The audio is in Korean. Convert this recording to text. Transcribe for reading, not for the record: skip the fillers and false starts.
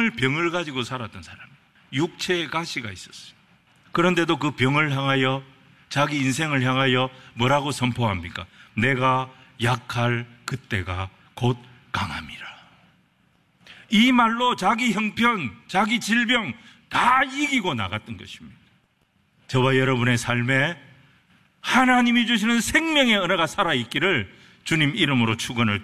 정말 병을 가지고 살았던 사람이에요. 육체에 가시가 있었어요. 그런데도 그 병을 향하여, 자기 인생을 향하여 뭐라고 선포합니까? 내가 약할 그때가 곧 강함이라. 이 말로 자기 형편, 자기 질병 다 이기고 나갔던 것입니다. 저와 여러분의 삶에 하나님이 주시는 생명의 은혜가 살아있기를 주님 이름으로 축원을